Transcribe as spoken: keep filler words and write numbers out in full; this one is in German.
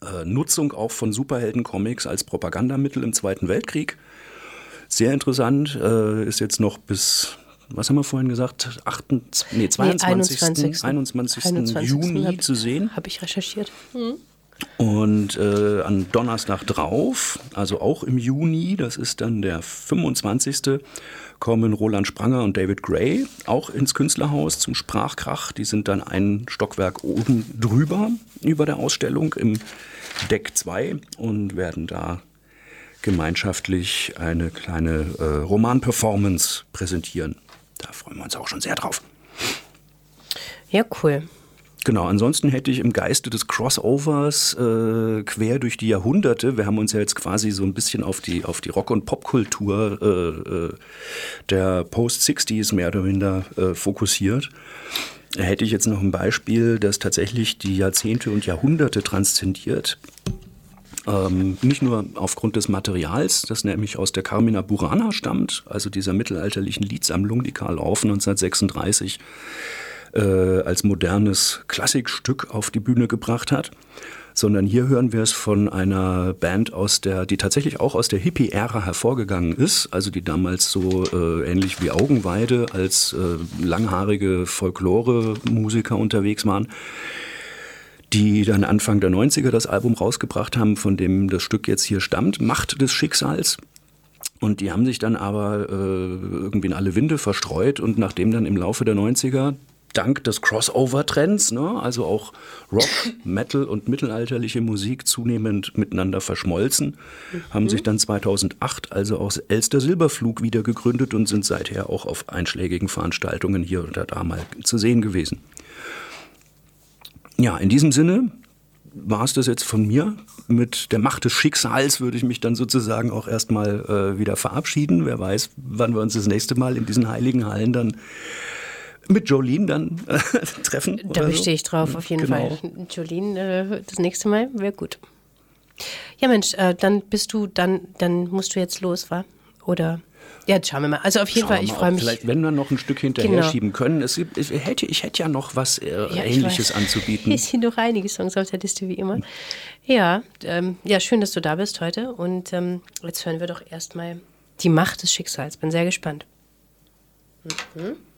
äh, Nutzung auch von Superhelden-Comics als Propagandamittel im Zweiten Weltkrieg. Sehr interessant, äh, ist jetzt noch bis, was haben wir vorhin gesagt, achtundzwanzigsten Nee, zweiundzwanzigsten einundzwanzigsten Juni zu sehen. Habe ich recherchiert. Mhm. Und äh, an Donnerstag drauf, also auch im Juni, das ist dann der fünfundzwanzigste kommen Roland Spranger und David Gray auch ins Künstlerhaus zum Sprachkrach. Die sind dann ein Stockwerk oben drüber über der Ausstellung im Deck zwei und werden da gemeinschaftlich eine kleine äh, Roman-Performance präsentieren. Da freuen wir uns auch schon sehr drauf. Ja, cool. Genau, ansonsten hätte ich im Geiste des Crossovers äh, quer durch die Jahrhunderte, wir haben uns ja jetzt quasi so ein bisschen auf die, auf die Rock- und Popkultur äh, äh, der Post-Sixties mehr oder minder äh, fokussiert, hätte ich jetzt noch ein Beispiel, das tatsächlich die Jahrzehnte und Jahrhunderte transzendiert. Ähm, nicht nur aufgrund des Materials, das nämlich aus der Carmina Burana stammt, also dieser mittelalterlichen Liedsammlung, die Karl Orff neunzehnhundertsechsunddreißig Äh, als modernes Klassikstück auf die Bühne gebracht hat, sondern hier hören wir es von einer Band, aus der, die tatsächlich auch aus der Hippie-Ära hervorgegangen ist, also die damals so äh, ähnlich wie Augenweide als äh, langhaarige Folklore-Musiker unterwegs waren, die dann Anfang der neunziger das Album rausgebracht haben, von dem das Stück jetzt hier stammt, Macht des Schicksals. Und die haben sich dann aber äh, irgendwie in alle Winde verstreut und nachdem dann im Laufe der neunziger dank des Crossover-Trends, ne, also auch Rock, Metal und mittelalterliche Musik zunehmend miteinander verschmolzen, mhm. haben sich dann zweitausendacht also aus Elster Silberflug wieder gegründet und sind seither auch auf einschlägigen Veranstaltungen hier oder da mal zu sehen gewesen. Ja, in diesem Sinne war es das jetzt von mir. Mit der Macht des Schicksals würde ich mich dann sozusagen auch erstmal äh, wieder verabschieden. Wer weiß, wann wir uns das nächste Mal in diesen heiligen Hallen dann mit Jolene dann äh, treffen. Da bestehe ich drauf, auf jeden genau. Fall. Jolene, äh, das nächste Mal wäre gut. Ja Mensch, äh, dann bist du, dann, dann musst du jetzt los, wa? Oder? Ja, jetzt schauen wir mal. Also auf jeden schauen Fall, ich freue mich. Vielleicht, wenn wir noch ein Stück hinterher genau. schieben können. Es gibt, ich, hätte, ich hätte ja noch was äh, ja, Ähnliches weiß. anzubieten. Es sind noch einige Songs auf der Liste, wie immer. Ja, ähm, ja, schön, dass du da bist heute. Und ähm, jetzt hören wir doch erstmal die Macht des Schicksals. Bin sehr gespannt. Mhm.